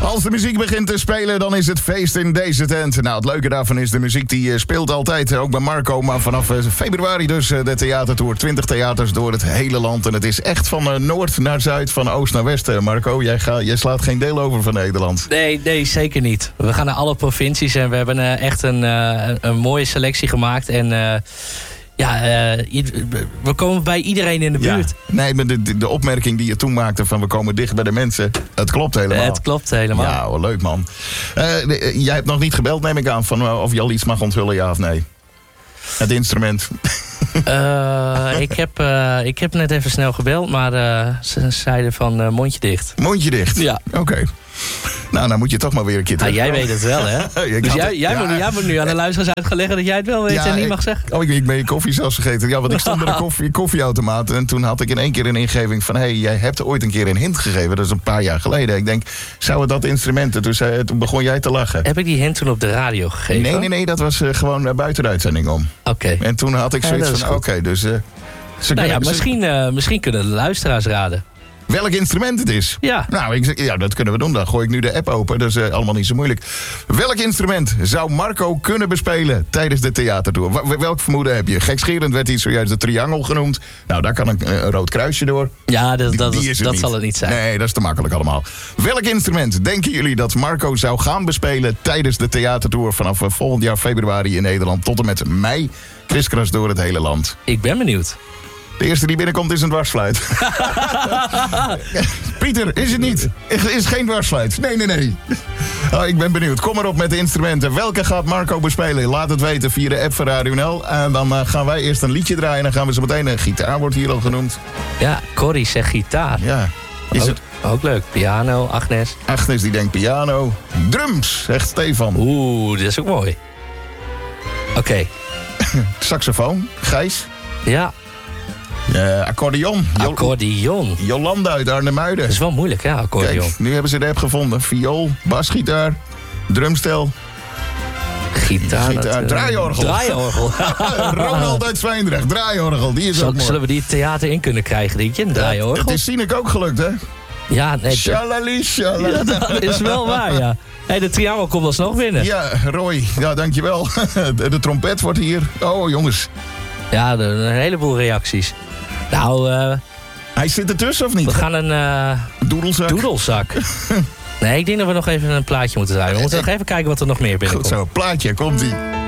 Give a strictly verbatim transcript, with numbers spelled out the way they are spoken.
Als de muziek begint te spelen, dan is het feest in deze tent. Nou, het leuke daarvan is, de muziek die speelt altijd, ook bij Marco. Maar vanaf februari dus de theatertour. twintig theaters door het hele land. En het is echt van noord naar zuid, van oost naar west. Marco, jij, ga, jij slaat geen deel over van Nederland. Nee, nee, zeker niet. We gaan naar alle provincies en we hebben uh, echt een, uh, een mooie selectie gemaakt. En uh, ja, uh, we komen bij iedereen in de buurt. Ja. Nee, maar de, de, de opmerking die je toen maakte van we komen dicht bij de mensen, het klopt helemaal. Het klopt helemaal. Ja, wel leuk man. Uh, de, jij hebt nog niet gebeld, neem ik aan, van uh, of je al iets mag onthullen, ja of nee? Het instrument. Uh, ik, heb, uh, ik heb net even snel gebeld, maar uh, ze zeiden van uh, mondje dicht. Mondje dicht? Ja. Oké. Okay. Nou, dan moet je toch maar weer een keer terug. Ah, jij weet het wel, hè? Dus jij, jij, ja. moet, jij moet nu aan de luisteraars uitleggen dat jij het wel weet ja, en niet ik, mag zeggen. Oh, ik, ik ben je koffie zelfs vergeten. Ja, want ik stond bij de koffie, koffieautomaat en toen had ik in één keer een ingeving van hé, hey, jij hebt ooit een keer een hint gegeven. Dat is een paar jaar geleden. Ik denk, zou het dat instrument? Toen, zei, toen begon jij te lachen. Heb ik die hint toen op de radio gegeven? Nee, nee, nee. Dat was uh, gewoon uh, buiten de uitzending om. Oké. Okay. En toen had ik zoiets ja, van, oké, okay, dus... Uh, ze nou ja, ze... misschien, uh, misschien kunnen de luisteraars raden. Welk instrument het is? Ja. Nou, ik, ja, dat kunnen we doen. Dan gooi ik nu de app open. Dat is uh, allemaal niet zo moeilijk. Welk instrument zou Marco kunnen bespelen tijdens de theatertour? Welk vermoeden heb je? Gekscherend werd hij zojuist de triangel genoemd. Nou, daar kan een, een rood kruisje door. Ja, dat, die, dat, die is dat niet. zal het niet zijn. Nee, dat is te makkelijk allemaal. Welk instrument denken jullie dat Marco zou gaan bespelen tijdens de theatertour vanaf uh, volgend jaar februari in Nederland tot en met mei? Kriskras door het hele land. Ik ben benieuwd. De eerste die binnenkomt is een dwarsfluit. Pieter, is het niet? Is geen dwarsfluit? Nee, nee, nee. Oh, ik ben benieuwd. Kom maar op met de instrumenten. Welke gaat Marco bespelen? Laat het weten via de app van Radio N L. En dan uh, gaan wij eerst een liedje draaien. En dan gaan we zo meteen... Een gitaar wordt hier al genoemd. Ja, Corrie zegt gitaar. Ja. Is ook, het... ook leuk. Piano, Agnes. Agnes die denkt piano. Drums, zegt Stefan. Oeh, dat is ook mooi. Oké. Okay. Saxofoon, Gijs. Ja. Uh, accordeon. Accordeon. Jolanda uit Arnhemuiden. Dat is wel moeilijk, ja, accordeon. Kijk, nu hebben ze de app gevonden. Viool, basgitaar, drumstel. Gitaar. Gitaar. Draaiorgel. Draaiorgel. Ronald uit Zwijndrecht. Draaiorgel, die is Zal, ook mooi. Zullen we die theater in kunnen krijgen, denk je? Een draaiorgel? Het is Sinek ook gelukt, hè? Ja, nee. Shalali, shalala. Ja, dat is wel waar, ja. Hey, de triangel komt alsnog binnen. Ja, Roy. Ja, dankjewel. De, de trompet wordt hier. Oh, jongens. Ja, de, een heleboel reacties. Nou, uh, hij zit ertussen of niet? We gaan een... Uh, doedelzak. Doedelzak. Nee, ik denk dat we nog even een plaatje moeten draaien. We moeten nog even kijken wat er nog meer binnenkomt. Goed zo, plaatje, komt-ie.